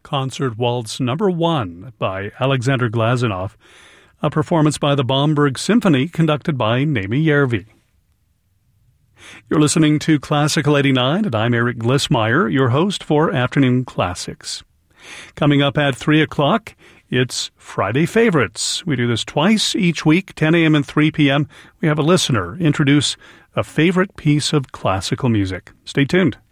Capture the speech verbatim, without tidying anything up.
Concert Waltz Number One by Alexander Glazunov, a performance by the Bomberg Symphony conducted by Naomi Järvi. You're listening to Classical eighty-nine, and I'm Eric Glissmeyer, your host for Afternoon Classics. Coming up at three o'clock, it's Friday Favorites. We do this twice each week, ten a.m. and three p.m. We have a listener introduce a favorite piece of classical music. Stay tuned.